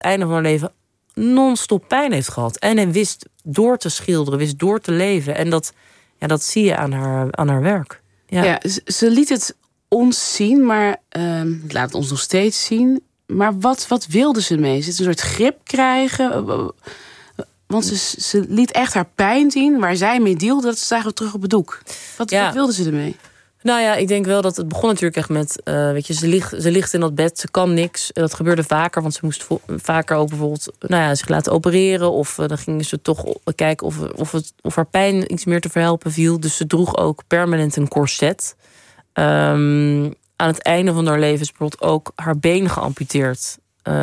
einde van haar leven non-stop pijn heeft gehad. En hij wist door te schilderen, wist door te leven. En dat zie je aan haar werk. Ja, ze liet het ons zien, maar laat het ons nog steeds zien. Maar wat wilde ze mee? Ze een soort grip krijgen? Want ze liet echt haar pijn zien. Waar zij mee deelde, dat zagen we terug op het doek. Wat wilde ze ermee? Nou ja, ik denk wel dat het begon natuurlijk echt met... ze ligt in dat bed, ze kan niks. Dat gebeurde vaker, want ze moest vaker ook bijvoorbeeld... zich laten opereren. Of dan gingen ze toch kijken of haar pijn iets meer te verhelpen viel. Dus ze droeg ook permanent een corset. Aan het einde van haar leven is bijvoorbeeld ook haar been geamputeerd.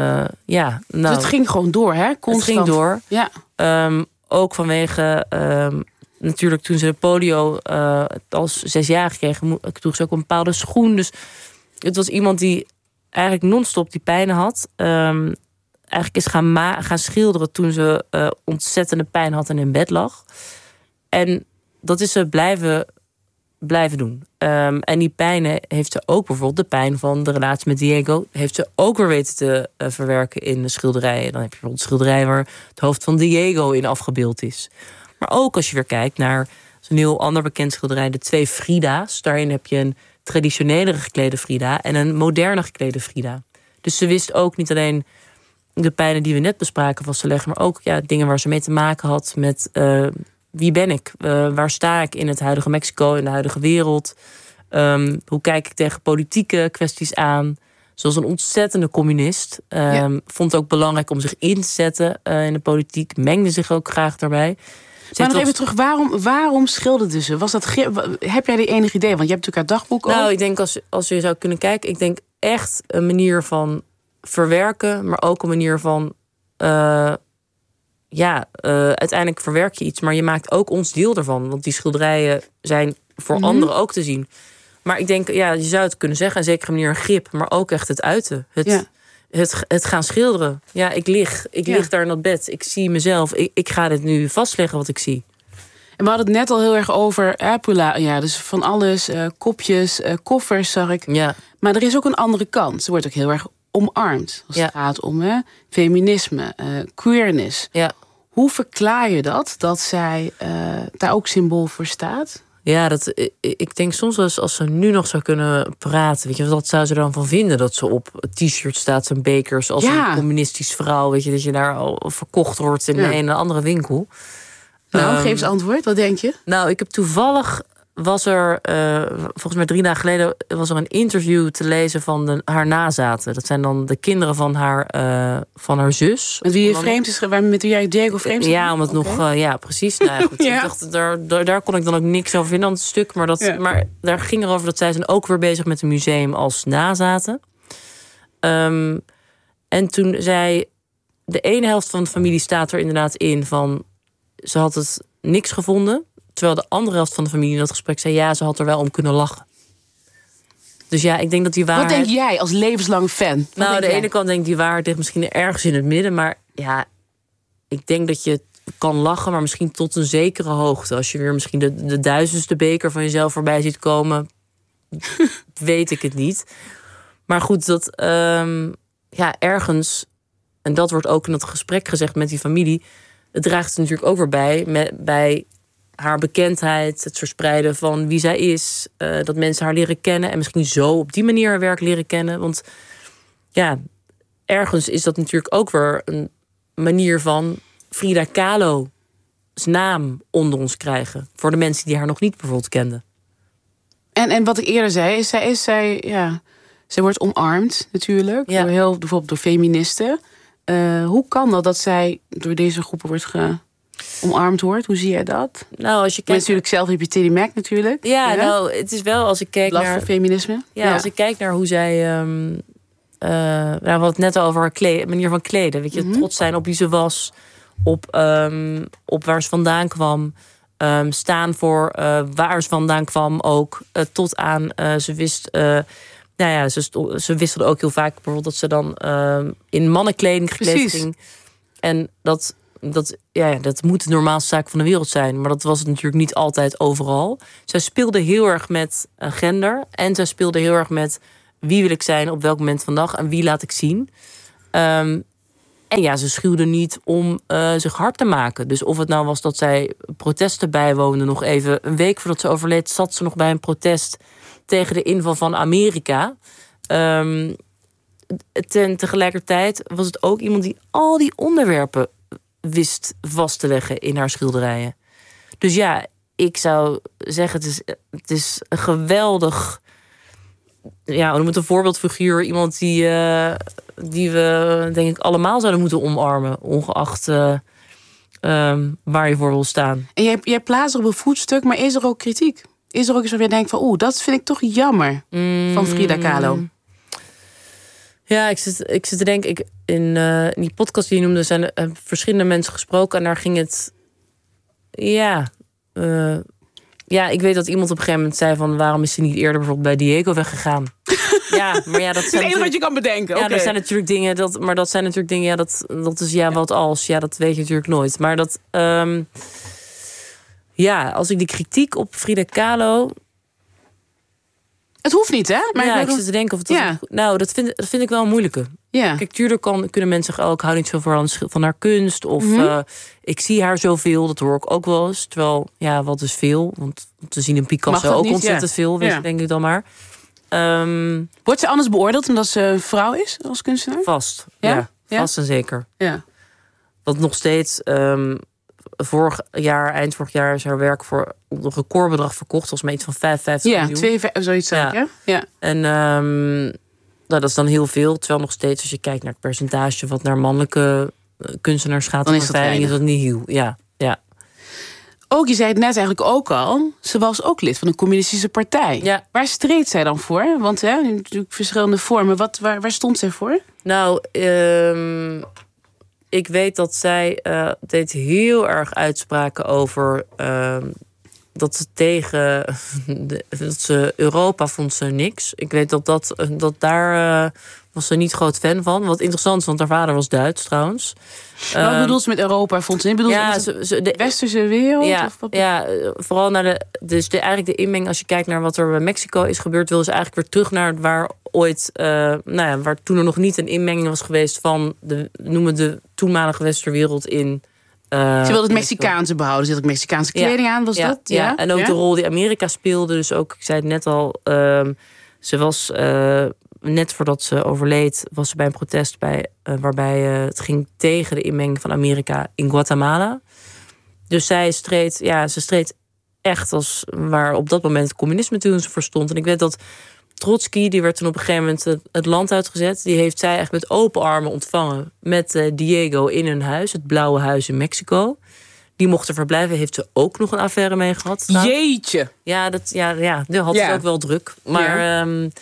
Dus het ging gewoon door, hè? Constant. Het ging door. Ja. Ook vanwege... natuurlijk, toen ze de polio als 6-jarige kreeg, droeg ze ook een bepaalde schoen. Dus het was iemand die eigenlijk non-stop die pijn had. Eigenlijk is gaan schilderen toen ze ontzettende pijn had en in bed lag. En dat is ze blijven doen. En die pijnen heeft ze ook bijvoorbeeld, de pijn van de relatie met Diego, heeft ze ook weer weten te verwerken in de schilderijen. Dan heb je bijvoorbeeld schilderijen waar het hoofd van Diego in afgebeeld is. Maar ook als je weer kijkt naar een heel ander bekend schilderij, de 2 Frida's. Daarin heb je een traditionelere geklede Frida en een moderne geklede Frida. Dus ze wist ook niet alleen de pijnen die we net bespraken vast te leggen, maar ook dingen waar ze mee te maken had met wie ben ik? Waar sta ik in het huidige Mexico, in de huidige wereld? Hoe kijk ik tegen politieke kwesties aan? Zoals een ontzettende communist. Vond het ook belangrijk om zich in te zetten in de politiek. Mengde zich ook graag daarbij. Maar nog even terug, waarom schilderde ze? Heb jij die enig idee? Want je hebt natuurlijk haar dagboek ook. Nou, ik denk als je zou kunnen kijken, ik denk echt een manier van verwerken, maar ook een manier van uiteindelijk verwerk je iets, maar je maakt ook ons deel ervan. Want die schilderijen zijn voor anderen ook te zien. Maar ik denk, je zou het kunnen zeggen, een zekere manier een grip, maar ook echt het uiten. Het gaan schilderen. Ja, ik lig daar in dat bed. Ik zie mezelf. Ik ga dit nu vastleggen wat ik zie. En we hadden het net al heel erg over dus van alles, kopjes, koffers zag ik. Ja. Maar er is ook een andere kant. Ze wordt ook heel erg omarmd als het gaat om feminisme, queerness. Ja. Hoe verklaar je dat zij daar ook symbool voor staat? Ja, ik denk soms wel eens als ze nu nog zou kunnen praten, weet je, wat zou ze er dan van vinden dat ze op t-shirt staat, zijn bekers als een communistisch vrouw, weet je, dat je daar al verkocht wordt in een en andere winkel. Nou, geef eens antwoord. Wat denk je? Nou, ik heb toevallig was er, volgens mij 3 dagen geleden, was er een interview te lezen van haar nazaten. Dat zijn dan de kinderen van haar zus. Met wie je vreemd is, met wie jij Diego vreemd is? Ja, omdat nog, precies. Nou, goed. Ik dacht, daar kon ik dan ook niks over vinden aan het stuk. Maar daar ging erover dat zij zijn ook weer bezig met een museum als nazaten. En toen zei de ene helft van de familie staat er inderdaad in van ze had het niks gevonden. Terwijl de andere helft van de familie in dat gesprek zei ze had er wel om kunnen lachen. Dus ik denk dat die waarheid... Wat denk jij als levenslang fan? Nou, de ene kant denk ik die waarheid ligt misschien ergens in het midden. Maar ik denk dat je kan lachen, maar misschien tot een zekere hoogte. Als je weer misschien de 1000ste beker van jezelf voorbij ziet komen, weet ik het niet. Maar goed, dat ergens, en dat wordt ook in dat gesprek gezegd met die familie, het draagt er natuurlijk ook weer bij haar bekendheid, het verspreiden van wie zij is, dat mensen haar leren kennen en misschien zo op die manier haar werk leren kennen. Want ergens is dat natuurlijk ook weer een manier van Frida Kahlo's naam onder ons krijgen. Voor de mensen die haar nog niet bijvoorbeeld kenden. En wat ik eerder zei, zij wordt omarmd natuurlijk. Bijvoorbeeld door feministen. Hoe kan dat zij door deze groepen wordt omarmd wordt? Hoe zie jij dat? Nou, als je kijkt, natuurlijk zelf heb je Teddy Mac natuurlijk. Ja, nou, het is wel als ik kijk naar voor feminisme. Ja, als ik kijk naar hoe zij we hadden het net over haar manier van kleden. Weet je, trots zijn op wie ze was, op waar ze vandaan kwam, staan voor waar ze vandaan kwam ook, tot aan ze wist. Ze wisselde ook heel vaak bijvoorbeeld dat ze dan in mannenkleding gekleed ging. En dat moet de normaalste zaak van de wereld zijn. Maar dat was het natuurlijk niet altijd overal. Zij speelde heel erg met gender. En zij speelde heel erg met wie wil ik zijn op welk moment van de dag en wie laat ik zien. En ja, ze schuwde niet om zich hard te maken. Dus of het nou was dat zij protesten bijwoonde, nog even een week voordat ze overleed, zat ze nog bij een protest tegen de inval van Amerika. Tegelijkertijd was het ook iemand die al die onderwerpen wist vast te leggen in haar schilderijen. Dus ja, ik zou zeggen, het is een geweldig, ja, noem het een voorbeeldfiguur. Iemand die we, denk ik, allemaal zouden moeten omarmen, ongeacht waar je voor wil staan. En jij plaatst er op een voetstuk, maar is er ook kritiek? Is er ook iets waar je denkt van, dat vind ik toch jammer van Frida Kahlo? Ja, ik zit te denken, in die podcast die je noemde, zijn verschillende mensen gesproken. En daar ging het, ik weet dat iemand op een gegeven moment zei van, waarom is ze niet eerder bijvoorbeeld bij Diego weggegaan? Ja, maar ja, dat is het enige wat je kan bedenken. Ja, dat zijn natuurlijk dingen, dat is wat als. Ja, dat weet je natuurlijk nooit. Maar dat, als ik die kritiek op Frida Kahlo. Het hoeft niet, hè? Maar ik zit te denken of het. Nou, dat vind ik wel een moeilijke. Ja. Kijk, tuurlijk kunnen mensen zeggen, ik hou niet zo van haar kunst. Of ik zie haar zoveel, dat hoor ik ook wel eens. Terwijl, wat is veel? Want we zien een Picasso ook niet, ontzettend veel, denk ik dan maar. Wordt ze anders beoordeeld omdat ze een vrouw is als kunstenaar? Vast, ja. Vast en zeker. Ja. Want nog steeds, eind vorig jaar is haar werk voor een recordbedrag verkocht. Volgens mij iets van 55 miljoen. 52, zoiets. Ja. En dat is dan heel veel. Terwijl nog steeds, als je kijkt naar het percentage wat naar mannelijke kunstenaars gaat, dan is dat niet heel. Ja. Ook, je zei het net eigenlijk ook al, ze was ook lid van een communistische partij. Ja. Waar streed zij dan voor? Want natuurlijk verschillende vormen. Waar stond zij voor? Nou, ik weet dat zij deed heel erg uitspraken over dat ze tegen dat ze Europa vond ze niks. Ik weet dat daar was ze niet groot fan van. Wat interessant is, want haar vader was Duits trouwens. Wat bedoelt ze met Europa vond ze? De westerse wereld? Vooral naar eigenlijk de inmenging. Als je kijkt naar wat er bij Mexico is gebeurd, wil ze eigenlijk weer terug naar waar ooit, waar toen er nog niet een inmenging was geweest van de toenmalige westerwereld in. Ze wilde het Mexicaanse behouden. Ze had ook Mexicaanse kleding aan, was dat? Ja, en ook de rol die Amerika speelde. Dus ook, ik zei het net al, ze was net voordat ze overleed, was ze bij een protest waarbij het ging tegen de inmenging van Amerika in Guatemala. Dus zij streed echt als waar op dat moment het communisme toen voor stond. En ik weet dat Trotsky, die werd toen op een gegeven moment het land uitgezet. Die heeft zij echt met open armen ontvangen met Diego in hun huis, het Blauwe Huis in Mexico. Die mochten verblijven, heeft ze ook nog een affaire mee gehad. Jeetje! Ja, die had ze ook wel druk. Maar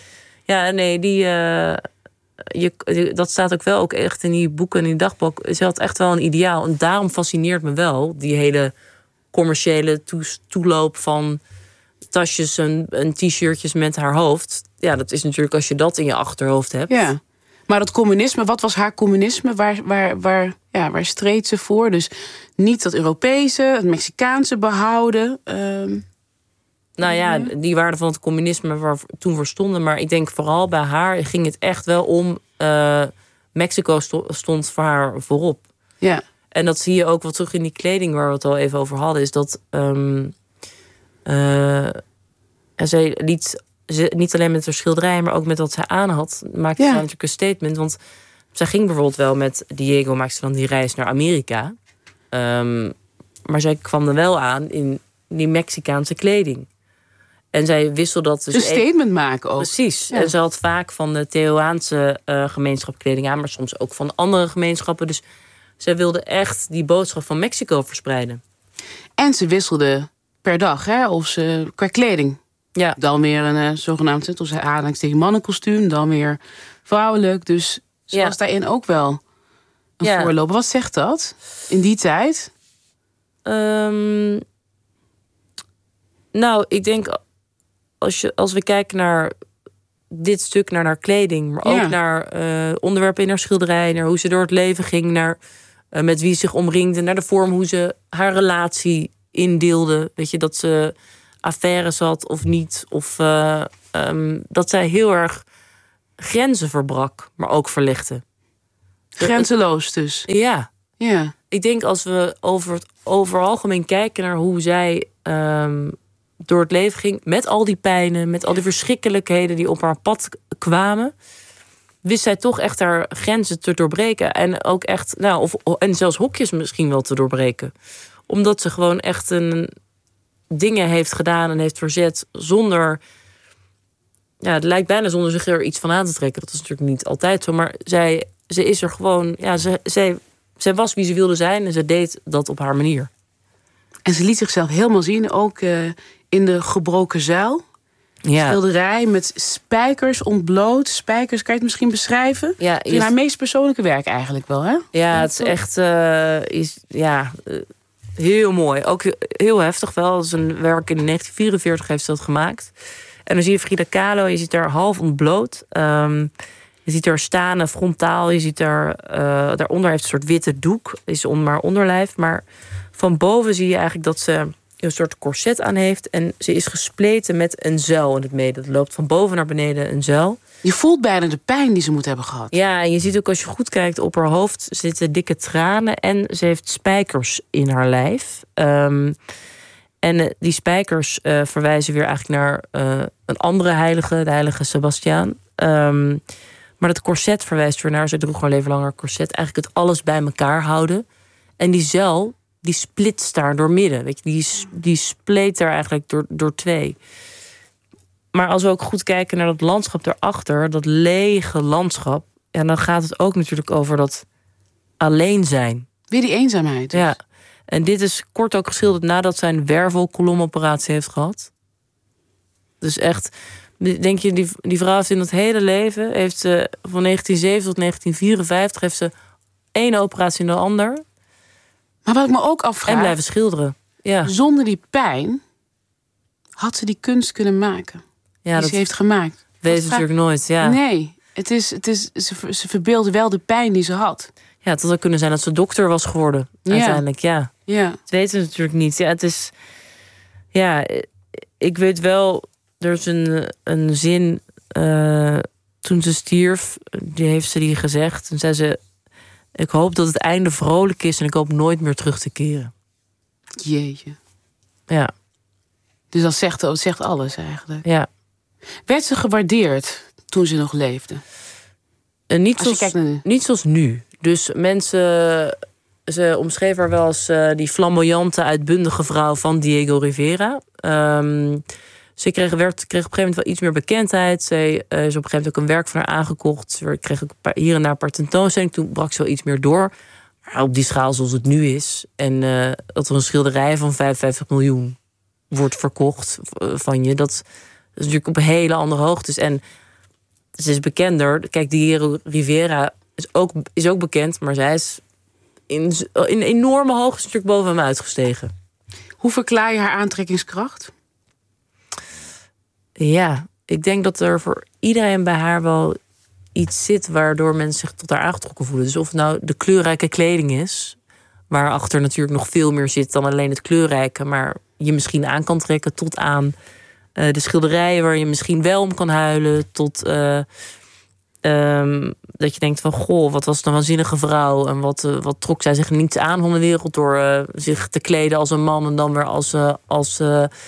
dat staat ook wel ook echt in die boeken en in die dagboek. Ze had echt wel een ideaal. En daarom fascineert me wel die hele commerciële toeloop van tasjes en t-shirtjes met haar hoofd. Ja, dat is natuurlijk als je dat in je achterhoofd hebt. Ja. Maar dat communisme, wat was haar communisme? Waar streed ze voor? Dus niet dat Europese, het Mexicaanse behouden. Die waarden van het communisme waar toen voor stonden. Maar ik denk vooral bij haar ging het echt wel om Mexico stond voor haar voorop. Ja. En dat zie je ook wel terug in die kleding waar we het al even over hadden. Is dat zij liet niet alleen met haar schilderijen, maar ook met wat zij aan had, maakte ze natuurlijk een statement. Want zij ging bijvoorbeeld wel met Diego, maakte ze dan die reis naar Amerika. Maar zij kwam er wel aan in die Mexicaanse kleding. En zij wisselde dat dus een statement maken ook. Precies. Ja. En ze had vaak van de Tehuaanse gemeenschap kleding aan, maar soms ook van andere gemeenschappen. Dus zij wilde echt die boodschap van Mexico verspreiden. En ze wisselde per dag, hè? Of ze qua kleding. Ja. Dan weer een zogenaamd, tussen aanhalingstekens mannenkostuum, dan weer vrouwelijk. Dus ze was daarin ook wel een voorloper. Wat zegt dat in die tijd? Ik denk als we kijken naar dit stuk, naar haar kleding, maar ook naar onderwerpen in haar schilderij, naar hoe ze door het leven ging, naar met wie ze zich omringde, naar de vorm hoe ze haar relatie indeelde. Weet je, dat ze affaires had of niet. Of dat zij heel erg grenzen verbrak, maar ook verlegde. Grenzeloos dus. Ja. Ja. Ik denk als we over algemeen kijken naar hoe zij door het leven ging, met al die pijnen, met al die verschrikkelijkheden die op haar pad kwamen, wist zij toch echt haar grenzen te doorbreken. En ook echt, en zelfs hokjes misschien wel te doorbreken. Omdat ze gewoon echt dingen heeft gedaan en heeft verzet zonder. Ja, het lijkt bijna zonder zich er iets van aan te trekken. Dat is natuurlijk niet altijd zo. Maar ze is er gewoon. Ja, zij was wie ze wilde zijn en ze deed dat op haar manier. En ze liet zichzelf helemaal zien, ook in de gebroken zuil. Ja. Schilderij met spijkers ontbloot. Spijkers, kan je het misschien beschrijven? Ja, het is haar meest persoonlijke werk eigenlijk wel, hè? Ja, het is echt heel mooi. Ook heel heftig wel. Het is een werk in 1944 heeft ze dat gemaakt. En dan zie je Frida Kahlo, je ziet haar half ontbloot. Je ziet haar staan frontaal. Je ziet haar, daaronder heeft een soort witte doek. Is om haar onderlijf. Maar van boven zie je eigenlijk dat ze een soort corset aan heeft. En ze is gespleten met een zuil in het midden. Dat loopt van boven naar beneden een zuil. Je voelt bijna de pijn die ze moet hebben gehad. Ja, en je ziet ook als je goed kijkt op haar hoofd zitten dikke tranen. En ze heeft spijkers in haar lijf. En die spijkers verwijzen weer eigenlijk naar een andere heilige, de heilige Sebastiaan. Maar dat corset verwijst weer naar, ze droeg haar leven lang haar corset. Eigenlijk het alles bij elkaar houden. En die zuil, die splitst daar door midden. Weet je, die spleet daar eigenlijk door twee. Maar als we ook goed kijken naar dat landschap daarachter, dat lege landschap, ja, dan gaat het ook natuurlijk over dat alleen zijn. Weer die eenzaamheid. Dus. Ja. En dit is kort ook geschilderd nadat zij een wervelkolomoperatie heeft gehad. Dus echt, denk je, die vrouw heeft in dat hele leven, heeft ze van 1907 tot 1954 heeft ze 1 operatie in de ander. Maar wat ik me ook afvraag, en blijven schilderen. Ja. Zonder die pijn had ze die kunst kunnen maken. Ja, die ze heeft gemaakt. Weet je natuurlijk nooit. Ja. Nee, ze verbeelde wel de pijn die ze had. Ja, het had ook kunnen zijn dat ze dokter was geworden. Uiteindelijk, ja. Dat weten we natuurlijk niet. Ja, het is. Ja, ik weet wel. Er is een zin. Toen ze stierf, die heeft ze die gezegd. En zei ze: ik hoop dat het einde vrolijk is en ik hoop nooit meer terug te keren. Jeetje. Ja. Dus dat zegt alles eigenlijk. Ja. Werd ze gewaardeerd toen ze nog leefde? Niet zoals nu. Dus mensen, ze omschreven haar wel als die flamboyante, uitbundige vrouw van Diego Rivera. Ze kreeg op een gegeven moment wel iets meer bekendheid. Ze is op een gegeven moment ook een werk van haar aangekocht. Ze kreeg ook hier en daar een paar tentoonstellingen. Toen brak ze wel iets meer door. Maar op die schaal zoals het nu is. En dat er een schilderij van 55 miljoen wordt verkocht van je. Dat is natuurlijk op een hele andere hoogtes. En ze is bekender. Kijk, Diego Rivera is ook bekend. Maar zij is in enorme hoogte natuurlijk boven hem uitgestegen. Hoe verklaar je haar aantrekkingskracht? Ja, ik denk dat er voor iedereen bij haar wel iets zit waardoor mensen zich tot haar aangetrokken voelen. Dus of het nou de kleurrijke kleding is, waarachter natuurlijk nog veel meer zit dan alleen het kleurrijke, maar je misschien aan kan trekken, tot aan de schilderijen waar je misschien wel om kan huilen, tot dat je denkt van goh, wat was het een waanzinnige vrouw en wat trok zij zich niet aan van de wereld door zich te kleden als een man en dan weer als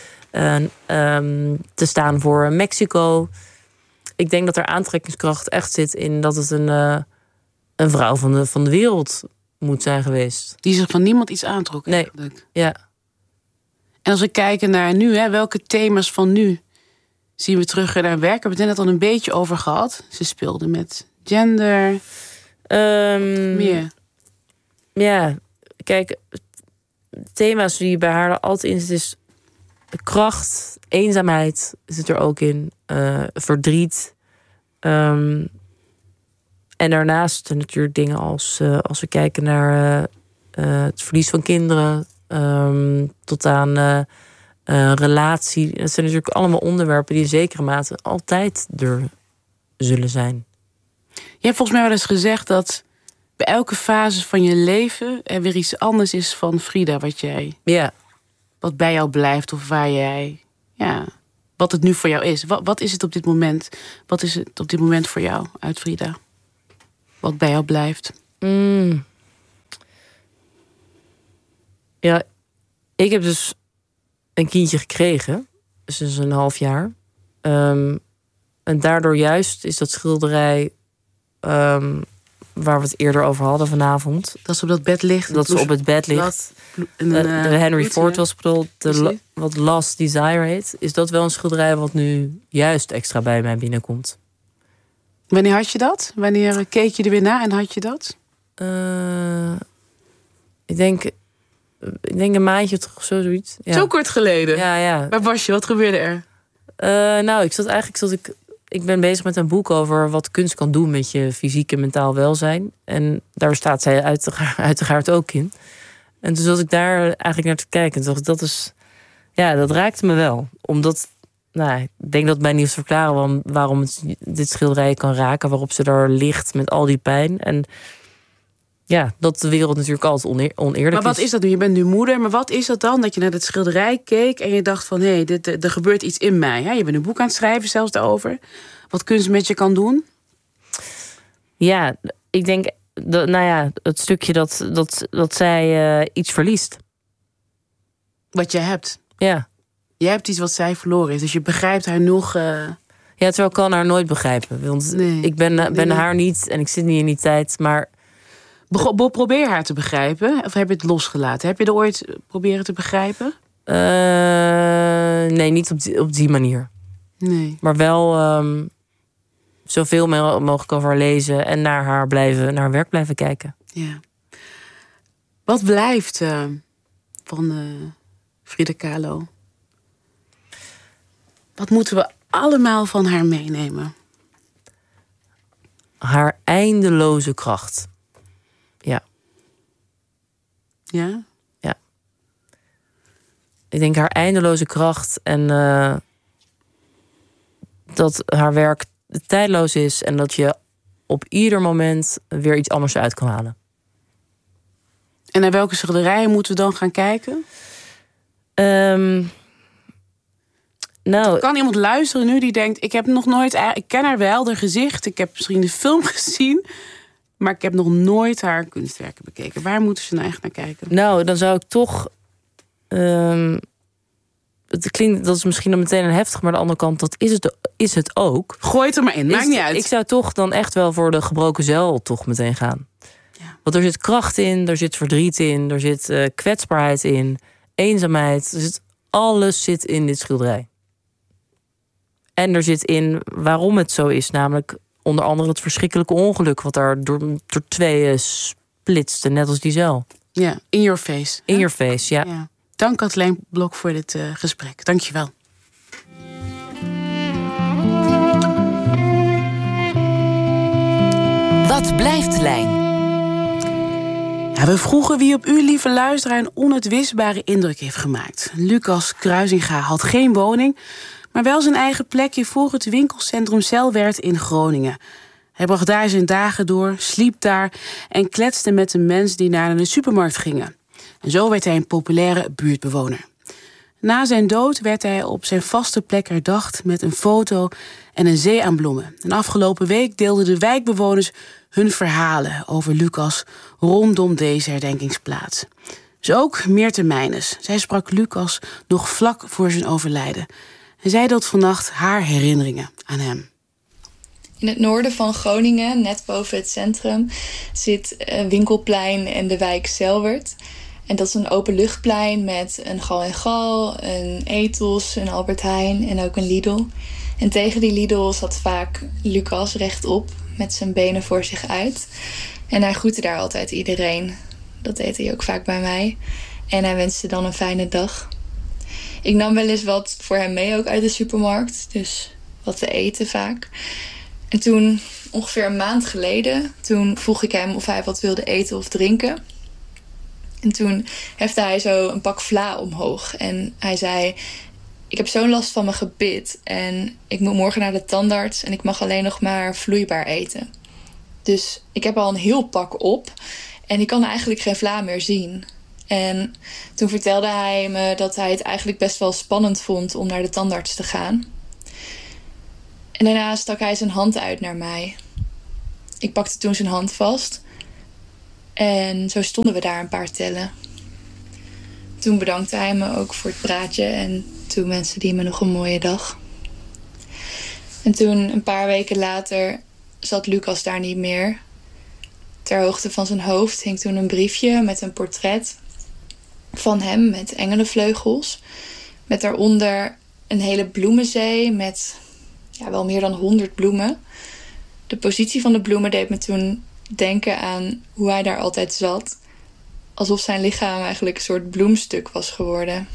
te staan voor Mexico. Ik denk dat er aantrekkingskracht echt zit in dat het een vrouw van de wereld moet zijn geweest. Die zich van niemand iets aantrok. Nee. Eigenlijk. Ja. En als we kijken naar nu, welke thema's van nu zien we terug in haar werk? We hebben het net al een beetje over gehad. Ze speelde met gender. Meer. Ja, kijk, thema's die bij haar altijd in zitten is kracht, eenzaamheid zit er ook in, verdriet. En daarnaast natuurlijk dingen als we kijken naar het verlies van kinderen, tot aan relatie. Dat zijn natuurlijk allemaal onderwerpen die in zekere mate altijd er zullen zijn. Je hebt volgens mij wel eens gezegd dat bij elke fase van je leven er weer iets anders is van Frida, wat bij jou blijft of waar jij, wat het nu voor jou is. Wat is het op dit moment? Wat is het op dit moment voor jou uit Frida? Wat bij jou blijft? Ja, ik heb dus een kindje gekregen. Dus een half jaar. En daardoor juist is dat schilderij... waar we het eerder over hadden vanavond. Dat ze op dat bed ligt. Dat ze op het bed ligt. De Henry Ford was bedoeld. Wat Last Desire heet. Is dat wel een schilderij wat nu juist extra bij mij binnenkomt? Wanneer had je dat? Wanneer keek je er weer naar en had je dat? Ik denk een maandje toch, zoiets. Ja. Zo kort geleden? Ja. Waar was je? Wat gebeurde er? Ik ben bezig met een boek over wat kunst kan doen met je fysiek en mentaal welzijn. En daar staat zij uiteraard ook in. En toen zat ik daar eigenlijk naar te kijken. En dacht, dat raakte me wel. Omdat, ik denk dat het mij niet hoeft te verklaren waarom dit schilderij kan raken. Waarop ze daar ligt met al die pijn. En ja, dat de wereld natuurlijk altijd oneerlijk is. Maar wat is dat nu? Je bent nu moeder, maar wat is dat dan? Dat je naar het schilderij keek en je dacht van... hé, er gebeurt iets in mij. Hè? Je bent een boek aan het schrijven zelfs daarover. Wat kunst met je kan doen? Ja, ik denk... het stukje dat zij iets verliest. Wat je hebt. Ja. Je hebt iets wat zij verloren is. Dus je begrijpt haar nog... Ja, terwijl ik kan haar nooit begrijpen. Want ik ben haar niet en ik zit niet in die tijd, maar... Probeer haar te begrijpen. Of heb je het losgelaten? Heb je er ooit proberen te begrijpen? Nee, niet op die manier. Nee. Maar wel zoveel mogelijk over haar lezen en naar haar werk blijven kijken. Ja. Wat blijft van Frida Kahlo? Wat moeten we allemaal van haar meenemen? Haar eindeloze kracht. Ja. Ja? Ja. Ik denk haar eindeloze kracht en dat haar werk tijdloos is en dat je op ieder moment weer iets anders uit kan halen. En naar welke schilderijen moeten we dan gaan kijken? Kan iemand luisteren nu die denkt... ik ken haar wel, haar gezicht. Ik heb misschien de film gezien... maar ik heb nog nooit haar kunstwerken bekeken. Waar moeten ze nou echt naar kijken? Nou, dan zou ik toch... het klinkt, dat is misschien dan meteen een heftig... maar aan de andere kant, dat is het ook. Gooi het er maar in, maakt niet uit. Ik zou toch dan echt wel voor de gebroken zeil toch meteen gaan. Ja. Want er zit kracht in, er zit verdriet in... er zit kwetsbaarheid in, eenzaamheid. Alles zit in dit schilderij. En er zit in waarom het zo is. Namelijk onder andere het verschrikkelijke ongeluk... wat daar door tweeën splitste, net als die zeil. Ja, in your face. In your face, ja. Dank Kathleen Blok voor dit gesprek. Dank je wel. Wat blijft Lijn? Ja, we vroegen wie op u, lieve luisteraar... een onuitwisbare indruk heeft gemaakt. Lucas Kruisinga had geen woning... maar wel zijn eigen plekje voor het winkelcentrum Zelwerd in Groningen. Hij bracht daar zijn dagen door, sliep daar... en kletste met de mensen die naar de supermarkt gingen. En zo werd hij een populaire buurtbewoner. Na zijn dood werd hij op zijn vaste plek herdacht... met een foto en een zee aan bloemen. En afgelopen week deelden de wijkbewoners hun verhalen over Lucas... rondom deze herdenkingsplaats. Dus ook Meerte Meijnes. Zij sprak Lucas nog vlak voor zijn overlijden... en zij deelt vannacht haar herinneringen aan hem. In het noorden van Groningen, net boven het centrum... zit een winkelplein en de wijk Zelwerd. En dat is een openluchtplein met een Gal en Gal, een Ethos, een Albert Heijn en ook een Lidl. En tegen die Lidl zat vaak Lucas rechtop met zijn benen voor zich uit. En hij groette daar altijd iedereen. Dat deed hij ook vaak bij mij. En hij wenste dan een fijne dag. Ik nam wel eens wat voor hem mee ook uit de supermarkt. Dus wat te eten vaak. En toen, ongeveer een maand geleden... toen vroeg ik hem of hij wat wilde eten of drinken. En toen hefte hij zo een pak vla omhoog. En hij zei... ik heb zo'n last van mijn gebit. En ik moet morgen naar de tandarts. En ik mag alleen nog maar vloeibaar eten. Dus ik heb al een heel pak op. En ik kan eigenlijk geen vla meer zien. En toen vertelde hij me dat hij het eigenlijk best wel spannend vond... om naar de tandarts te gaan. En daarna stak hij zijn hand uit naar mij. Ik pakte toen zijn hand vast. En zo stonden we daar een paar tellen. Toen bedankte hij me ook voor het praatje en toen wenste hij me nog een mooie dag. En toen, een paar weken later, zat Lucas daar niet meer. Ter hoogte van zijn hoofd hing toen een briefje met een portret van hem met engelenvleugels. Met daaronder een hele bloemenzee met wel meer dan 100 bloemen. De positie van de bloemen deed me toen denken aan hoe hij daar altijd zat. Alsof zijn lichaam eigenlijk een soort bloemstuk was geworden.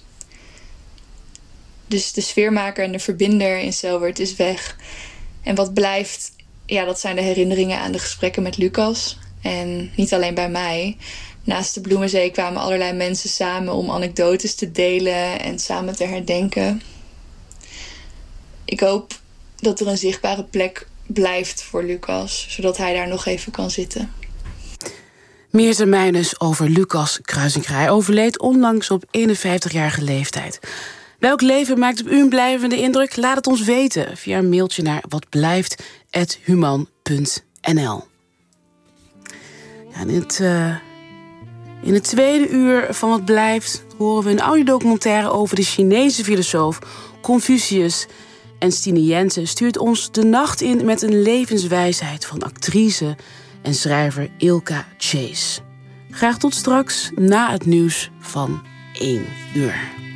Dus de sfeermaker en de verbinder in Selwerd is weg. En wat blijft, dat zijn de herinneringen aan de gesprekken met Lucas. En niet alleen bij mij. Naast de bloemenzee kwamen allerlei mensen samen om anekdotes te delen en samen te herdenken. Ik hoop dat er een zichtbare plek blijft voor Lucas, zodat hij daar nog even kan zitten. Meerte Meijnens over Lucas Kruisinga. Hij overleed onlangs op 51-jarige leeftijd. Welk leven maakt op u een blijvende indruk? Laat het ons weten via een mailtje naar watblijft@human.nl. In het tweede uur van Wat Blijft horen we een audiodocumentaire over de Chinese filosoof Confucius. En Stine Jensen stuurt ons de nacht in met een levenswijsheid van actrice en schrijver Ilka Chase. Graag tot straks na het nieuws van 1 uur.